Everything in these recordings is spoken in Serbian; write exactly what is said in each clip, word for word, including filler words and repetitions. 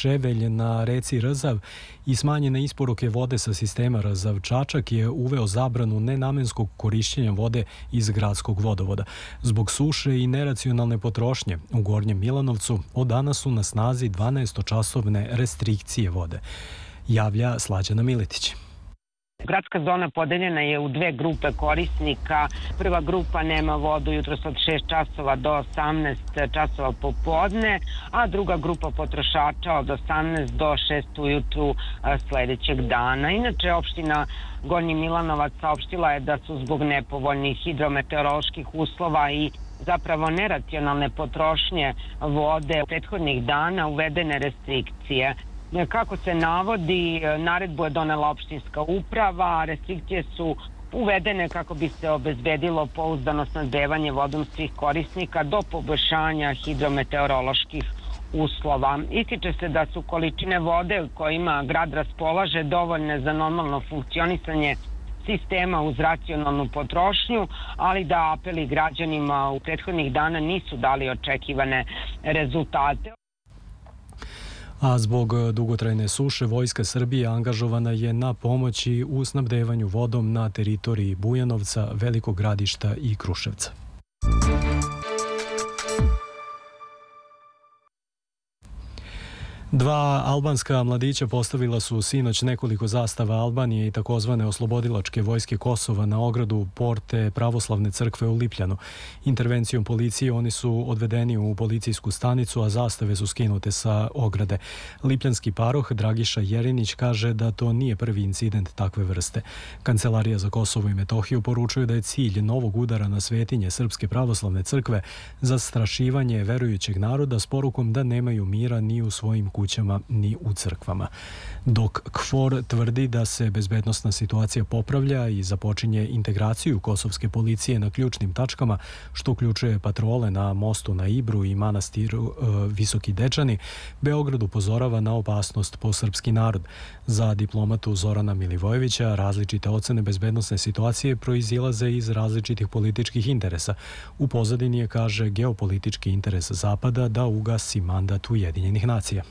Ševelj na reci Rzav i smanjene isporuke vode sa sistema Rzav Čačak je uveo zabranu nenamenskog korišćenja vode iz gradskog vodovoda. Zbog suše i neracionalne potrošnje u Gornjem Milanovcu od danas su na snazi dvanaestočasovne restrikcije vode, javlja Slađana Miletić. Gradska zona podeljena je u dve grupe korisnika. Prva grupa nema vodu jutros od šest časova do osamnaest časova popodne, a druga grupa potrošača od osamnaest do šest ujutru sledećeg dana. Inače, opština Gornji Milanovac saopštila je da su zbog nepovoljnih hidrometeoroloških uslova i zapravo neracionalne potrošnje vode u prethodnih dana uvedene restrikcije. Kako se navodi, naredbu je donela opštinska uprava, restrikcije su uvedene kako bi se obezbedilo pouzdano snabdevanje vodom svih korisnika do poboljšanja hidrometeoroloških uslova. Ističe se da su količine vode kojima grad raspolaže dovoljne za normalno funkcionisanje sistema uz racionalnu potrošnju, ali da apeli građanima u prethodnih dana nisu dali očekivane rezultate. A zbog dugotrajne suše, Vojska Srbije angažovana je na pomoći u snabdevanju vodom na teritoriji Bujanovca, Velikog Gradišta i Kruševca. Dva albanska mladića postavila su sinoć nekoliko zastava Albanije i takozvane oslobodilačke vojske Kosova na ogradu porte Pravoslavne crkve u Lipljanu. Intervencijom policije oni su odvedeni u policijsku stanicu, a zastave su skinute sa ograde. Lipljanski paroh Dragiša Jerinić kaže da to nije prvi incident takve vrste. Kancelarija za Kosovo i Metohiju poručuje da je cilj novog udara na svetinje Srpske pravoslavne crkve zastrašivanje verujućeg naroda s porukom da nemaju mira ni u svojim kućama kućama ni u crkvama. Dok KFOR tvrdi da se bezbednosna situacija popravlja i započinje integraciju kosovske policije na ključnim tačkama, što uključuje patrole na mostu na Ibru i manastiru e, Visoki Dečani, Beograd upozorava na opasnost po srpski narod. Za diplomatu Zorana Milivojevića različite ocene bezbednosne situacije proizilaze iz različitih političkih interesa. U pozadini je, kaže, geopolitički interes Zapada da ugasi mandat Ujedinjenih nacija.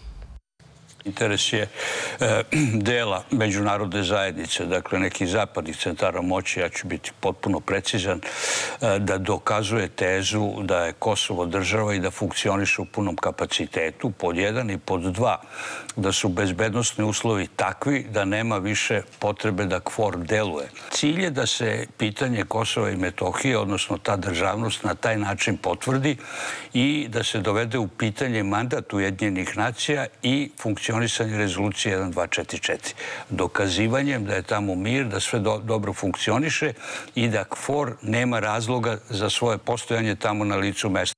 Interes je e, dela međunarodne zajednice, dakle nekih zapadnih centara moći, ja ću biti potpuno precizan, e, da dokazuje tezu da je Kosovo država i da funkcioniše u punom kapacitetu, pod jedan, i pod dva, da su bezbednosni uslovi takvi da nema više potrebe da KFOR deluje. Cilj je da se pitanje Kosova i Metohije, odnosno ta državnost, na taj način potvrdi i da se dovede u pitanje mandat Ujedinjenih nacija i funkcionisanje rezolucije jedan dva četiri četiri. Dokazivanjem da je tamo mir, da sve do, dobro funkcioniše i da KFOR nema razloga za svoje postojanje tamo na licu mesta.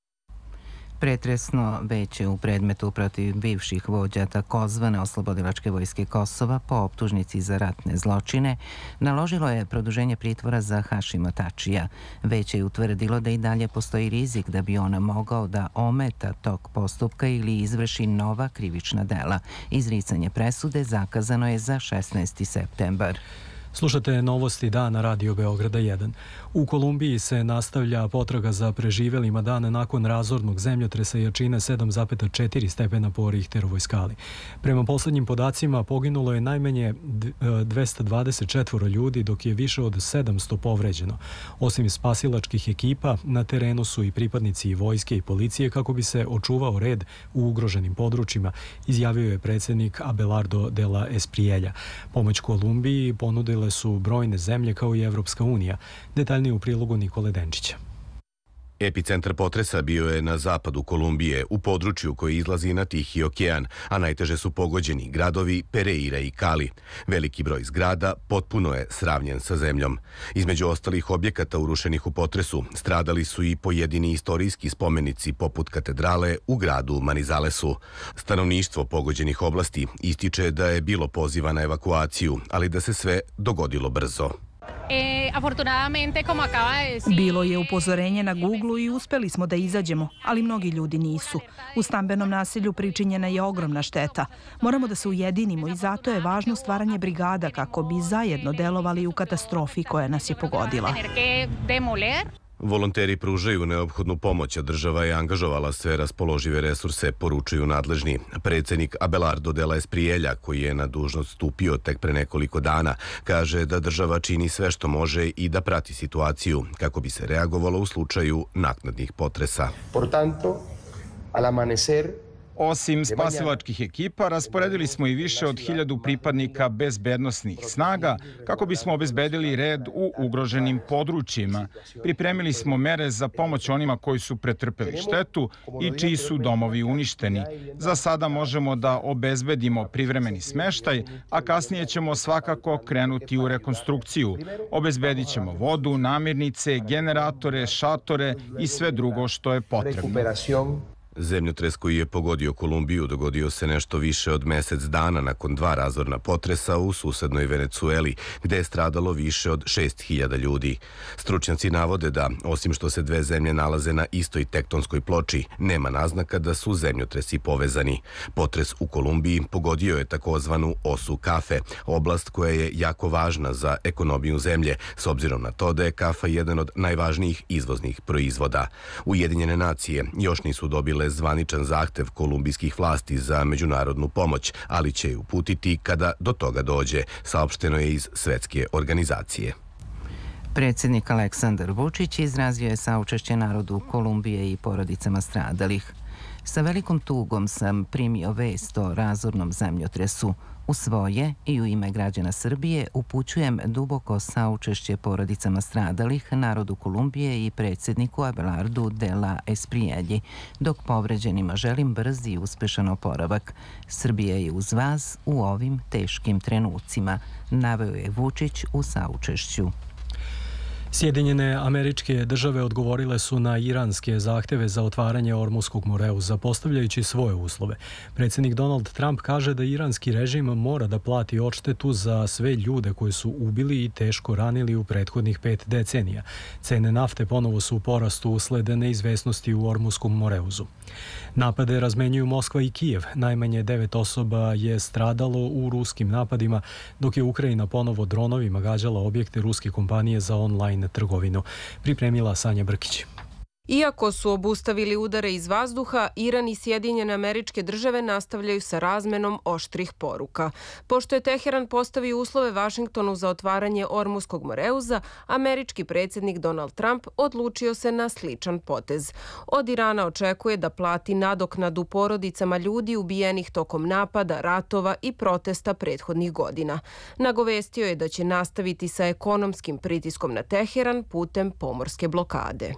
Pretresno veće u predmetu protiv bivših vođa takozvane oslobodilačke vojske Kosova po optužnici za ratne zločine naložilo je produženje pritvora za Hašima Tačija. Veće je utvrdilo da i dalje postoji rizik da bi on mogao da ometa tok postupka ili izvrši nova krivična dela. Izricanje presude zakazano je za šesnaesti septembar. Slušate novosti dana Radio Beograda jedan. U Kolumbiji se nastavlja potraga za preživelima dana nakon razornog zemljotresa jačine sedam zarez četiri stepena po Richterovoj skali. Prema poslednjim podacima poginulo je najmanje dvesta dvadeset četvoro ljudi, dok je više od sedamsto povređeno. Osim spasilačkih ekipa, na terenu su i pripadnici vojske i policije kako bi se očuvao red u ugroženim područjima, izjavio je predsjednik Abelardo de la Espriella. Pomoć Kolumbiji ponudile su brojne zemlje kao i Evropska unija. Detaljnije u prilogu Nikole Denčića. Epicentar potresa bio je na zapadu Kolumbije, u području koji izlazi na Tihi okean, a najteže su pogođeni gradovi Pereira i Cali. Veliki broj zgrada potpuno je sravnjen sa zemljom. Između ostalih objekata urušenih u potresu stradali su i pojedini istorijski spomenici poput katedrale u gradu Manizalesu. Stanovništvo pogođenih oblasti ističe da je bilo poziva na evakuaciju, ali da se sve dogodilo brzo. Bilo je upozorenje na Google-u i uspeli smo da izađemo, ali mnogi ljudi nisu. U stambenom nasilju pričinjena je ogromna šteta. Moramo da se ujedinimo i zato je važno stvaranje brigada kako bi zajedno delovali u katastrofi koja nas je pogodila. Volonteri pružaju neophodnu pomoć, a država je angažovala sve raspoložive resurse, poručuju nadležni. Predsjednik Abelardo Della Espriella, koji je na dužnost stupio tek pre nekoliko dana, kaže da država čini sve što može i da prati situaciju kako bi se reagovalo u slučaju naknadnih potresa. Por tanto, al amanecer Osim spasilačkih ekipa, rasporedili smo i više od hiljadu pripadnika bezbednosnih snaga kako bismo obezbedili red u ugroženim područjima. Pripremili smo mere za pomoć onima koji su pretrpeli štetu i čiji su domovi uništeni. Za sada možemo da obezbedimo privremeni smeštaj, a kasnije ćemo svakako krenuti u rekonstrukciju. Obezbedit ćemo vodu, namirnice, generatore, šatore i sve drugo što je potrebno. Zemljotres koji je pogodio Kolumbiju dogodio se nešto više od mjesec dana nakon dva razorna potresa u susednoj Venecueli, gde je stradalo više od šest hiljada ljudi. Stručnjaci navode da, osim što se dve zemlje nalaze na istoj tektonskoj ploči, nema naznaka da su zemljotresi povezani. Potres u Kolumbiji pogodio je takozvanu osu kafe, oblast koja je jako važna za ekonomiju zemlje, s obzirom na to da je kafa jedan od najvažnijih izvoznih proizvoda. Ujedinjene nacije još nisu dobile zvaničan zahtev kolumbijskih vlasti za međunarodnu pomoć, ali će je uputiti kada do toga dođe, saopšteno je iz Svetske organizacije. Predsjednik Aleksandar Vučić izrazio je saučešće narodu Kolumbije i porodicama stradalih. Sa velikom tugom sam primio vest o razornom zemljotresu. U svoje i u ime građana Srbije upućujem duboko saučešće porodicama stradalih, narodu Kolumbije i predsjedniku Abelardu Della Esprielli, dok povređenima želim brz i uspešan oporavak. Srbija je uz vas u ovim teškim trenucima, naveo je Vučić u saučešću. Sjedinjene Američke Države odgovorile su na iranske zahteve za otvaranje Ormuskog moreuza, postavljajući svoje uslove. Predsjednik Donald Trump kaže da iranski režim mora da plati odštetu za sve ljude koji su ubili i teško ranili u prethodnih pet decenija. Cene nafte ponovo su u porastu usled neizvesnosti u Ormuskom moreuzu. Napade razmenjuju Moskva i Kijev. Najmanje devet osoba je stradalo u ruskim napadima, dok je Ukrajina ponovo dronovima gađala objekte ruske kompanije za online trgovinu. Pripremila Sanja Brkić. Iako su obustavili udare iz vazduha, Iran i Sjedinjene Američke Države nastavljaju sa razmenom oštrih poruka. Pošto je Teheran postavio uslove Vašingtonu za otvaranje Ormuskog moreuza, američki predsjednik Donald Trump odlučio se na sličan potez. Od Irana očekuje da plati nadoknadu porodicama ljudi ubijenih tokom napada, ratova i protesta prethodnih godina. Nagovestio je da će nastaviti sa ekonomskim pritiskom na Teheran putem pomorske blokade.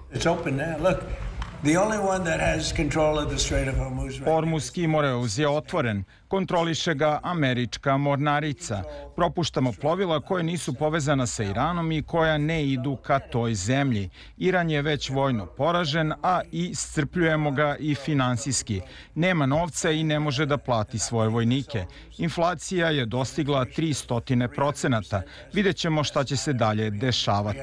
Ormuski moreuz je otvoren. Kontroliše ga američka mornarica. Propuštamo plovila koje nisu povezana sa Iranom i koja ne idu ka toj zemlji. Iran je već vojno poražen, a i iscrpljujemo ga i finansijski. Nema novca i ne može da plati svoje vojnike. Inflacija je dostigla tri stotine procenata. Vidjet ćemo šta će se dalje dešavati.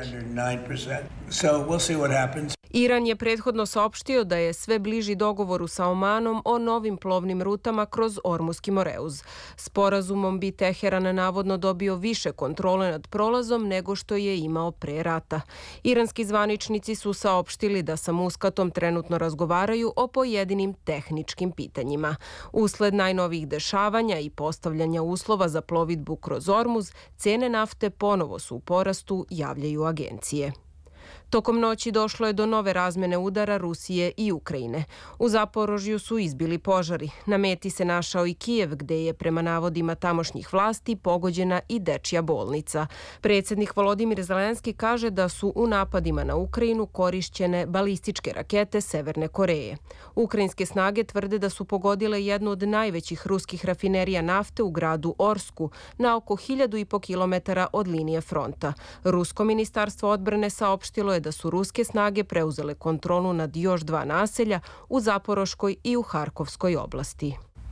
Iran je prethodno saopštio da je sve bliži dogovoru sa Omanom o novim plovnim rutama kroz Ormuski moreuz. Sporazumom bi Teheran navodno dobio više kontrole nad prolazom nego što je imao pre rata. Iranski zvaničnici su saopštili da sa Muskatom trenutno razgovaraju o pojedinim tehničkim pitanjima. Usled najnovijih dešavanja i postavljanja uslova za plovidbu kroz Ormuz, cene nafte ponovo su u porastu, javljaju agencije. Tokom noći došlo je do nove razmene udara Rusije i Ukrajine. U Zaporožju su izbili požari. Na meti se našao i Kijev, gde je prema navodima tamošnjih vlasti pogođena i dečja bolnica. Predsjednik Volodimir Zelenski kaže da su u napadima na Ukrajinu korišćene balističke rakete Severne Koreje. Ukrajinske snage tvrde da su pogodile jednu od najvećih ruskih rafinerija nafte u gradu Orsku, na oko hiljadu i po kilometara od linije fronta. Rusko ministarstvo odbrane saopštilo je da su ruske snage preuzele kontrolu nad još dva naselja u Zaporoškoj i u Harkovskoj oblasti.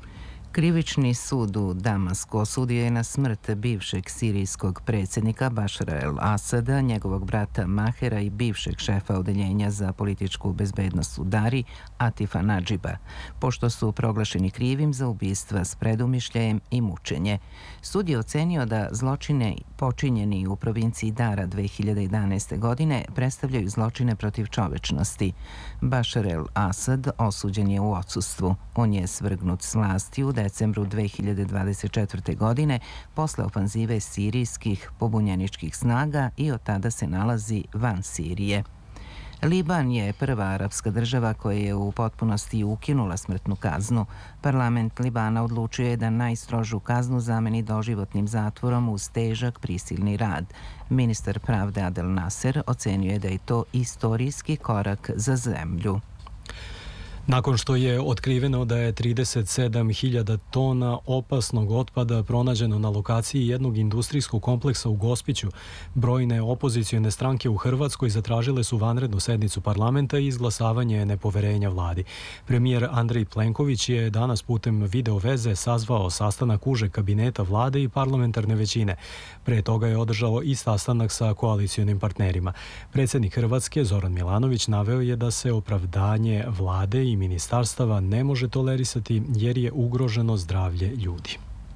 Krivični sud u Damasku osudio je na smrt bivšeg sirijskog predsjednika Bašara el-Asada, njegovog brata Mahera i bivšeg šefa odeljenja za političku bezbednost u Dari, Atifa Nadžiba, pošto su proglašeni krivim za ubistva s predumišljajem i mučenje. Sud je ocenio da zločine počinjeni u provinciji Dara dve hiljade jedanaeste. godine predstavljaju zločine protiv čovečnosti. Bašar el-Asad osuđen je u odsustvu. On je svrgnut s vlasti u decembru dve hiljade dvadeset četvrte. godine posle ofanzive sirijskih pobunjeničkih snaga i od tada se nalazi van Sirije. Liban je prva arapska država koja je u potpunosti ukinula smrtnu kaznu. Parlament Libana odlučio je da najstrožu kaznu zameni doživotnim zatvorom uz težak prisilni rad. Ministar pravde Adel Nasser ocenjuje da je to istorijski korak za zemlju. Nakon što je otkriveno da je trideset sedam hiljada tona opasnog otpada pronađeno na lokaciji jednog industrijskog kompleksa u Gospiću, brojne opozicijone stranke u Hrvatskoj zatražile su vanrednu sednicu parlamenta i izglasavanje nepoverenja vladi. Premijer Andrej Plenković je danas putem video veze sazvao sastanak užeg kabineta vlade i parlamentarne većine. Pre toga je održao i sastanak sa koalicionim partnerima. Predsjednik Hrvatske Zoran Milanović naveo je da se opravdanje vlade i ministarstava ne može tolerisati jer je ugroženo zdravlje ljudi.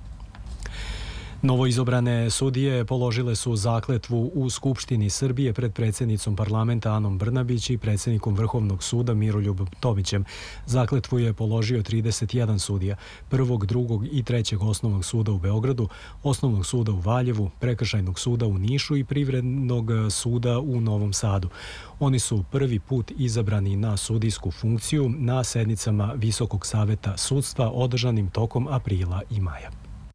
Novoizobrane sudije položile su zakletvu u Skupštini Srbije pred predsjednicom parlamenta Anom Brnabić i predsjednikom Vrhovnog suda Miroljubom Tomićem. Zakletvu je položio trideset jedan sudija, prvog, drugog i trećeg osnovnog suda u Beogradu, osnovnog suda u Valjevu, prekršajnog suda u Nišu i privrednog suda u Novom Sadu. Oni su prvi put izabrani na sudijsku funkciju na sednicama Visokog saveta sudstva održanim tokom aprila i maja.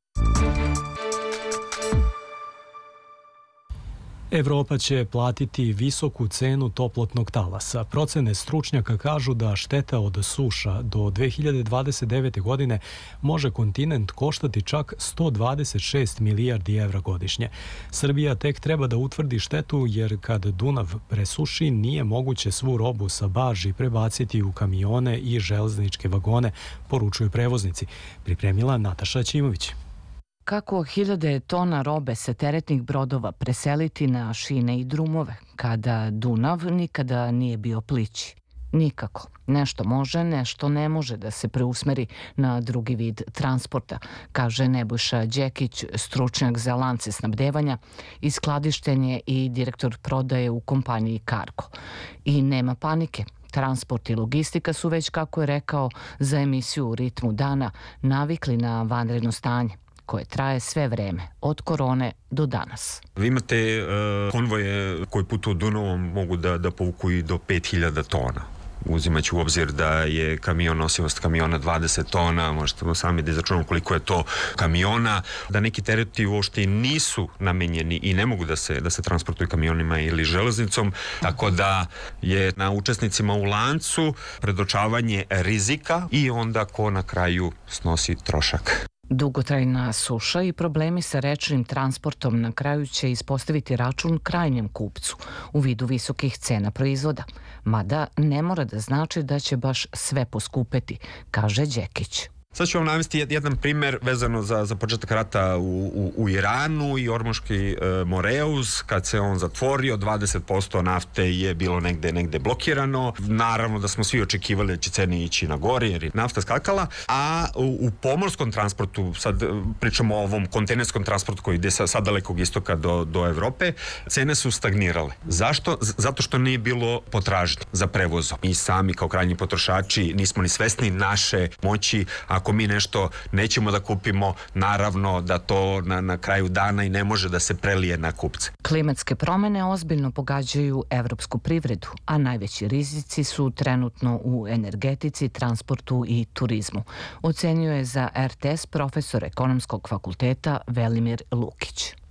Evropa će platiti visoku cenu toplotnog talasa. Procene stručnjaka kažu da šteta od suša do dve hiljade dvadeset devete. godine može kontinent koštati čak sto dvadeset šest milijardi evra godišnje. Srbija tek treba da utvrdi štetu jer kad Dunav presuši nije moguće svu robu sa barži prebaciti u kamione i železničke vagone, poručuju prevoznici. Pripremila Nataša Ćimović. Kako hiljade tona robe sa teretnih brodova preseliti na šine i drumove, kada Dunav nikada nije bio plići? Nikako. Nešto može, nešto ne može da se preusmeri na drugi vid transporta, kaže Nebojša Đekić, stručnjak za lance snabdevanja i skladištenje i direktor prodaje u kompaniji Cargo. I nema panike. Transport i logistika su već, kako je rekao za emisiju U ritmu dana, navikli na vanredno stanje koje traje sve vreme, od korone do danas. Vi imate uh, konvoje koji putuju Dunavom, mogu da, da povuku i do pet hiljada tona. Uzimajući u obzir da je kamion, nosivost kamiona dvadeset tona, možete sami da izračunamo koliko je to kamiona, da neki tereti uopšte nisu namenjeni i ne mogu da se, da se transportuju kamionima ili železnicom, tako da je na učesnicima u lancu predočavanje rizika i onda ko na kraju snosi trošak. Dugotrajna suša i problemi sa rečnim transportom na kraju će ispostaviti račun krajnjem kupcu u vidu visokih cena proizvoda, mada ne mora da znači da će baš sve poskupeti, kaže Đekić. Sad ću vam navesti jedan primer vezano za, za početak rata u, u, u Iranu i Ormuški e, Moreus. Kad se on zatvorio, dvadeset posto nafte je bilo negde, negde blokirano. Naravno da smo svi očekivali da će cene ići na gore jer je nafta skakala. A u, u pomorskom transportu, sad pričamo o ovom kontejnerskom transportu koji ide sa, sa dalekog istoka do, do Evrope, cene su stagnirale. Zašto? Zato što nije bilo potražnje za prevozom. Mi sami kao krajnji potrošači nismo ni svesni naše moći. Ako mi nešto nećemo da kupimo, naravno da to na, na kraju dana i ne može da se prelije na kupce. Klimatske promene ozbiljno pogađaju evropsku privredu, a najveći rizici su trenutno u energetici, transportu i turizmu. Ocenjuje za R T S profesor ekonomskog fakulteta Velimir Lukić.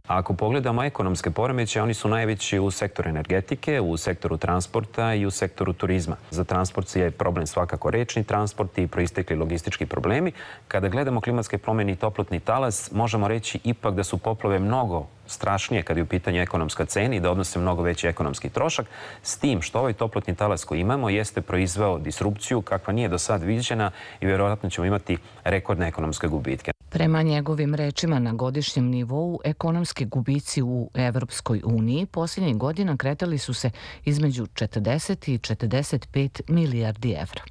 A ako pogledamo ekonomske poremećaje, oni su najveći u sektoru energetike, u sektoru transporta i u sektoru turizma. Za transport je problem svakako rečni transport i proistekli logistički problemi. Kada gledamo klimatske promjene i toplotni talas, možemo reći ipak da su poplave mnogo strašnije kada je u pitanju ekonomska cena i da odnose mnogo veći ekonomski trošak, s tim što ovaj toplotni talas koji imamo jeste proizveo disrupciju kakva nije do sad viđena i vjerojatno ćemo imati rekordne ekonomske gubitke. Prema njegovim rečima, na godišnjem nivou ekonomski gubici u Evropskoj uniji posljednjih godina kretali su se između četrdeset i četrdeset pet milijardi evra.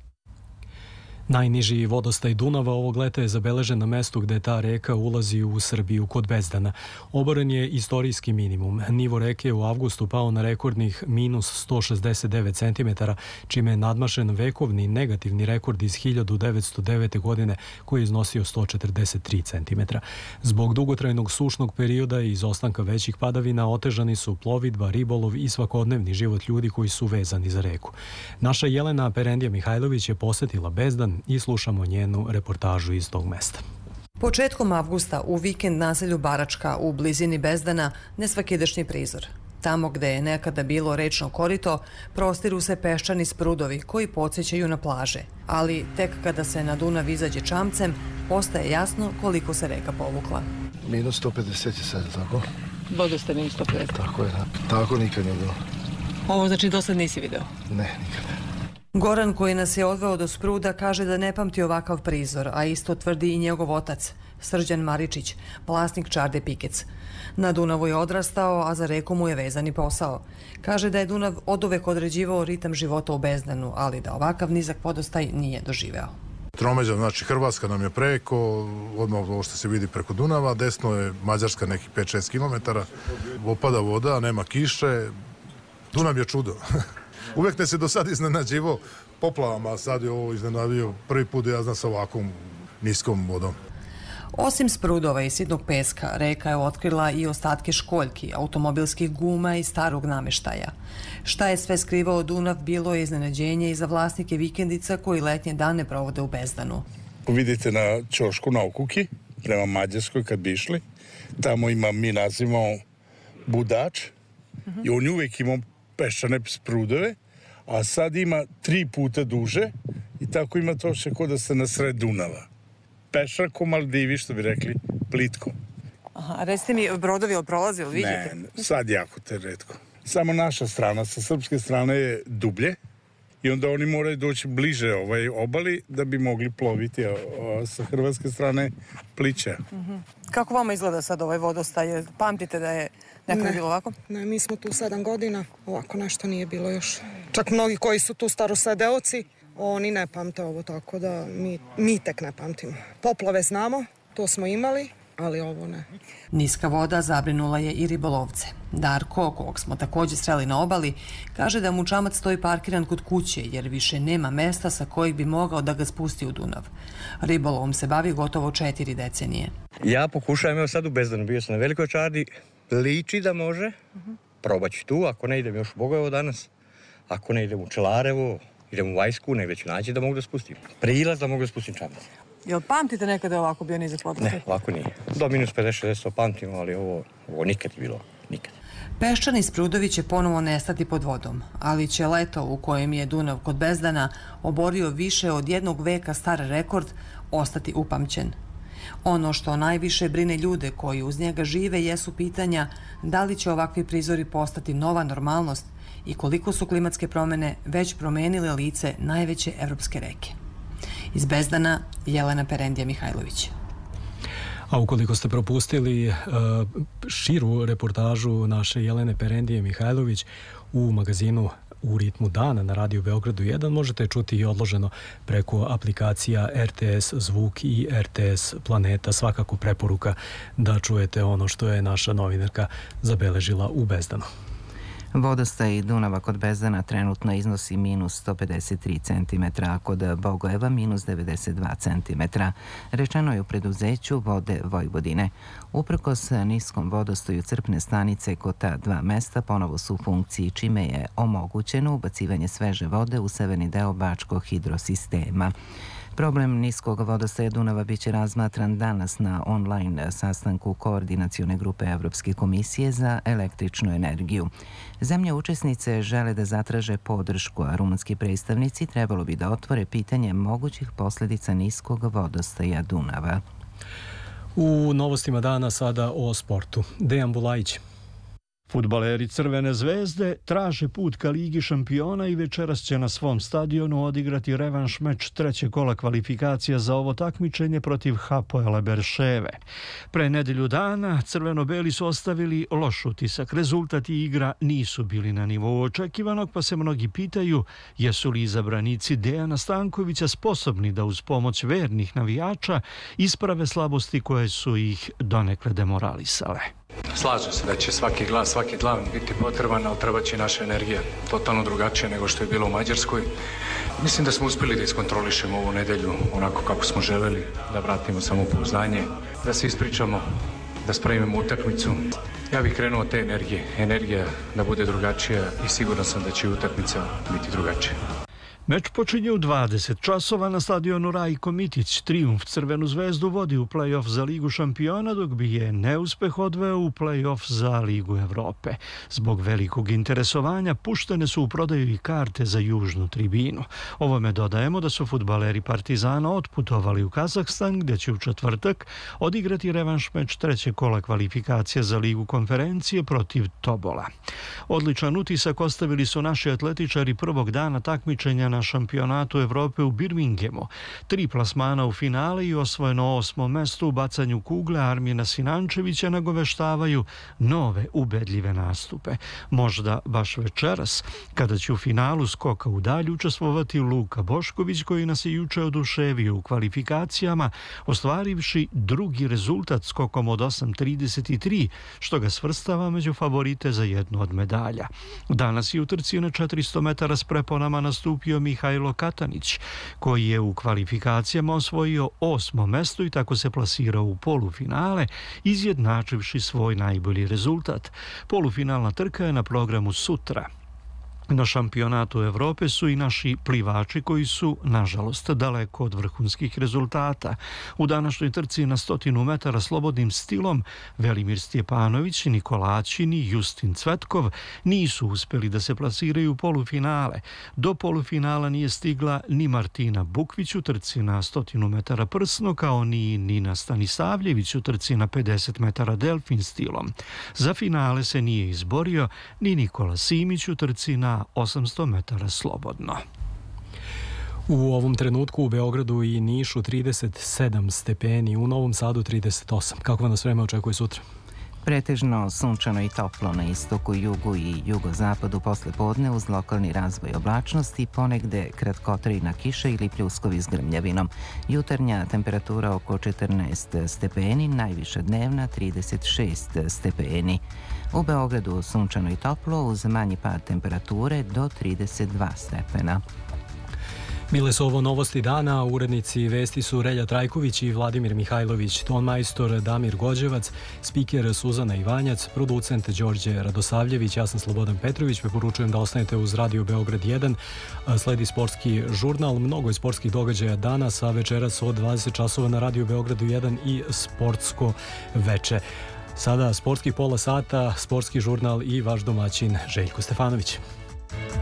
Najniži vodostaj Dunava ovog leta je zabeležen na mestu gde ta reka ulazi u Srbiju kod Bezdana. Oboren je istorijski minimum. Nivo reke je u avgustu pao na rekordnih minus sto šezdeset devet centimetara, čime je nadmašen vekovni negativni rekord iz hiljadu devetsto devete. godine koji je iznosio sto četrdeset tri centimetra. Zbog dugotrajnog sušnog perioda i izostanka većih padavina otežani su plovidba, ribolov i svakodnevni život ljudi koji su vezani za reku. Naša Jelena Perendija Mihajlović je posetila Bezdan i slušamo njenu reportažu iz tog mesta. Početkom avgusta u vikend naselju Baračka u blizini Bezdana nesvakidašnji prizor. Tamo gde je nekada bilo rečno korito, prostiru se peščani sprudovi koji podsjećaju na plaže. Ali tek kada se na Dunav izađe čamcem, postaje jasno koliko se reka povukla. minus sto pedeset je sad, tako? Vodostaj minus sto pedeset. Tako je, tako nikad nije bilo. Ovo znači do sad nisi video? Ne, nikad ne. Goran, koji nas je odveo do spruda, kaže da ne pamti ovakav prizor, a isto tvrdi i njegov otac, Srđan Maričić, vlasnik čarde Pikec. Na Dunavu je odrastao, a za reku mu je vezani posao. Kaže da je Dunav oduvek određivao ritam života u Bezdanu, ali da ovakav nizak vodostaj nije doživeo. Tromeđa, znači Hrvatska nam je preko, odmah ovo što se vidi preko Dunava, desno je Mađarska nekih pet šest kilometara, opada voda, nema kiše, Dunav je čudo. Uvijek ne se do sad iznenađivo poplavama, a sad je ovo iznenadio prvi put ja znam sa ovakvom niskom vodom. Osim sprudova i sitnog peska, reka je otkrila i ostatke školjki, automobilskih guma i starog nameštaja. Šta je sve skrivao Dunav, bilo je iznenađenje i za vlasnike vikendica koji letnje dane provode u Bezdanu. Vidite na ćošku na Okuki, prema Mađarskoj kad bi išli, tamo ima, mi nazivamo Budač, uh-huh. i on uvijek ima peščane sprudove, a sad ima tri puta duže i tako ima to še kod da ste na sred Dunava. Pešan ko Maldivi, što bi rekli, plitko. Aha, a recite mi, brodovi li prolazi, ili vidite? Ne, sad jako te redko. Samo naša strana, sa srpske strane je dublje i onda oni moraju doći bliže ovaj obali da bi mogli ploviti, a, a sa hrvatske strane pliće. Uh-huh. Kako vama izgleda sad ovaj vodostaj? Pamtite da je nekada bilo ovako? Ne, mi smo tu sedam godina, ovako nešto nije bilo još. Čak mnogi koji su tu starosedeoci, oni ne pamte ovo, tako da mi, mi tek ne pamtimo. Poplave znamo, to smo imali, ali ovo ne. Niska voda zabrinula je i ribolovce. Darko, kog smo također sreli na obali, kaže da mu čamac stoji parkiran kod kuće jer više nema mesta sa kojeg bi mogao da ga spusti u Dunav. Ribolovom se bavi gotovo četiri decenije. Ja pokušavam, evo sad u Bezdanu, bio sam na Velikoj čardi, liči da može, uh-huh. probat ću tu, ako ne idem još u Bogojevo danas, ako ne idem u Čelarevo, idem u Vajsku, negdje ću naći da mogu da spustim. Prilaz da mogu da spustim čamac. Jel pamtite nekada je ovako bio nizak vodostaj? Ne, ovako nije. Do minus pedeset šezdeset pamtimo, ali ovo, ovo nikad je bilo, nikad. Peščani sprudovi će ponovo nestati pod vodom, ali će leto u kojem je Dunav kod Bezdana oborio više od jednog veka star rekord ostati upamćen. Ono što najviše brine ljude koji uz njega žive jesu pitanja da li će ovakvi prizori postati nova normalnost i koliko su klimatske promjene već promenile lice najveće evropske reke. Iz Bezdana, Jelena Perendija Mihajlović. A ukoliko ste propustili uh, širu reportažu naše Jelene Perendije Mihajlović u magazinu U ritmu dana na Radio Beogradu jedan, možete čuti i odloženo preko aplikacija R T S Zvuk i R T S Planeta. Svakako preporuka da čujete ono što je naša novinarka zabeležila u Bezdanu. Vodostaj Dunava kod Bezdana trenutno iznosi minus sto pedeset tri centimetra, a kod Bogojeva minus devedeset dva centimetra. Rečeno je u preduzeću Vode Vojvodine. Uprkos niskom vodostaju crpne stanice kod ta dva mesta ponovo su u funkciji, čime je omogućeno ubacivanje sveže vode u severni deo Bačkog hidrosistema. Problem niskog vodostaja Dunava biće razmatran danas na online sastanku Koordinacione grupe Evropske komisije za električnu energiju. Zemlje učesnice žele da zatraže podršku, a rumunski predstavnici trebalo bi da otvore pitanje mogućih posljedica niskog vodostaja Dunava. U novostima dana sada o sportu. Dejan Bulajić. Fudbaleri Crvene zvezde traže put ka Ligi šampiona i večeras će na svom stadionu odigrati revanš meč trećeg kola kvalifikacija za ovo takmičenje protiv Hapoela Berševe. Pre nedelju dana crveno-beli su ostavili loš utisak. Rezultat i igra nisu bili na nivou očekivanog, pa se mnogi pitaju jesu li izabranici Dejana Stankovića sposobni da uz pomoć vernih navijača isprave slabosti koje su ih donekle demoralisale. Slažem se da će svaki glas, svaki dlan biti potreban, ali treba će naša energija totalno drugačija nego što je bilo u Mađarskoj. Mislim da smo uspjeli da iskontrolišemo ovu nedelju onako kako smo želeli, da vratimo samopouzdanje, da se ispričamo, da spravimo utakmicu. Ja bih krenuo od te energije, energija da bude drugačija i siguran sam da će utakmica biti drugačija. Meč počinje u dvadeset časova na stadionu Rajko Mitić. Trijumf Crvenu zvezdu vodi u play-off za Ligu šampiona, dok bi je neuspeh odveo u play-off za Ligu Evrope. Zbog velikog interesovanja puštene su u prodaju i karte za južnu tribinu. Ovome dodajemo da su fudbaleri Partizana otputovali u Kazahstan, gdje će u četvrtak odigrati revanš meč trećeg kola kvalifikacije za Ligu konferencije protiv Tobola. Odličan utisak ostavili su naši atletičari prvog dana takmičenja na šampionatu Evrope u Birminghamu. Tri plasmana u finale i osvojeno osmo mesto u bacanju kugle Armina Sinančevića nagoveštavaju nove ubedljive nastupe. Možda baš večeras, kada će u finalu skoka u dalju učestvovati Luka Bošković, koji nas je juče oduševio u kvalifikacijama, ostvarivši drugi rezultat skokom od osam trideset tri, što ga svrstava među favorite za jednu od medalja. Danas je u trci na četiristo metara s preponama nastupio Mihajlo Katanić, koji je u kvalifikacijama osvojio osmo mesto i tako se plasirao u polufinale, izjednačivši svoj najbolji rezultat. Polufinalna trka je na programu sutra. Na šampionatu Evrope su i naši plivači koji su, nažalost, daleko od vrhunskih rezultata. U današnjoj trci na stotinu metara slobodnim stilom Velimir Stjepanović, Nikola Aćin i Justin Cvetkov nisu uspjeli da se plasiraju u polufinale. Do polufinala nije stigla ni Martina Bukvić u trci na stotinu metara prsno, kao ni Nina Stanisavljević u trci na pedeset metara delfin stilom. Za finale se nije izborio ni Nikola Simić u trci na osamsto metara slobodno. U ovom trenutku u Beogradu i Nišu trideset sedam stepeni, u Novom Sadu trideset osam. Kako nas vreme očekuje sutra? Pretežno sunčano i toplo na istoku, jugu i jugozapadu posle podne uz lokalni razvoj oblačnosti, ponegde kratkotrajna kiša ili pljuskovi s grmljavinom. Jutarnja temperatura oko četrnaest stepeni, najviša dnevna trideset šest stepeni. U Beogradu sunčano i toplo uz manji pad temperature do trideset dva stepena. Bile su ovo novosti dana, urednici vesti su Relja Trajković i Vladimir Mihajlović, ton majstor Damir Gođevac, spiker Suzana Ivanjac, producent Đorđe Radosavljević, ja sam Slobodan Petrović, preporučujem da ostanete uz Radio Beograd jedan, sledi sportski žurnal, mnogo je sportskih događaja danas, a večeras od dvadeset časova na Radio Beogradu jedan i sportsko veče. Sada sportski pola sata, sportski žurnal i vaš domaćin Željko Stefanović.